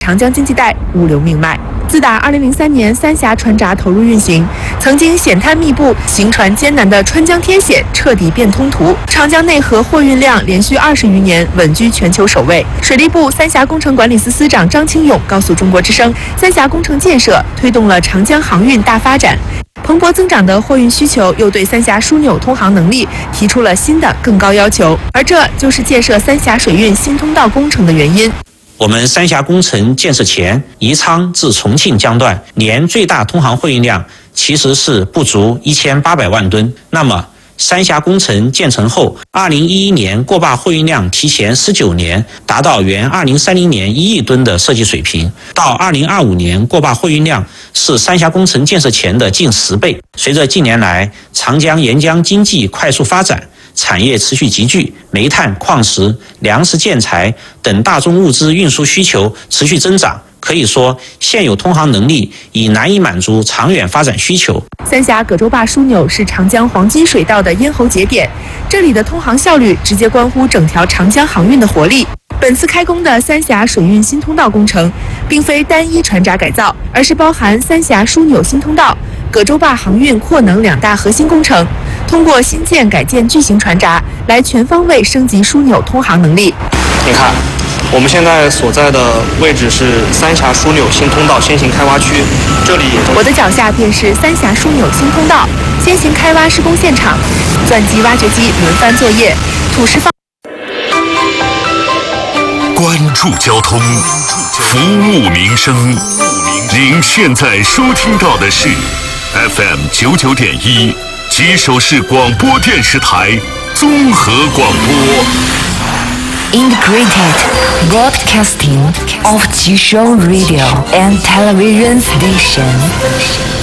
长江经济带物流命脉。自打2003年三峡船闸投入运行，曾经险滩密布、行船艰难的川江天险彻底变通途，长江内河货运量连续20余年稳居全球首位。水利部三峡工程管理司司长张清勇告诉中国之声，三峡工程建设推动了长江航运大发展。蓬勃增长的货运需求又对三峡枢纽通航能力提出了新的更高要求，而这就是建设三峡水运新通道工程的原因。 我们三峡工程建设前，宜昌至重庆江段年最大通航货运量其实是不足1800万吨。那么三峡工程建成后，2011年过坝货运量提前19年达到原2030年1亿吨的设计水平，到2025年过坝货运量是三峡工程建设前的近10倍。随着近年来长江沿江经济快速发展，产业持续集聚，煤炭、矿石、粮食、建材等大宗物资运输需求持续增长，可以说现有通航能力已难以满足长远发展需求。 三峡葛洲坝枢纽是长江黄金水道的咽喉节点，这里的通航效率直接关乎整条长江航运的活力。本次开工的三峡水运新通道工程，并非单一船闸改造，而是包含三峡枢纽新通道、葛洲坝航运扩能2大核心工程，通过新建改建巨型船闸来全方位升级枢纽通航能力。 你看，我们现在所在的位置是三峡枢纽新通道先行开挖区，这里我的脚下便是三峡枢纽新通道先行开挖施工现场，钻机、挖掘机轮番作业，土石方。 关注交通，服务民生。您现在收听到的是 FM 99.1吉首市广播电视台综合广播。 Integrated broadcasting of Jishou Radio and television station.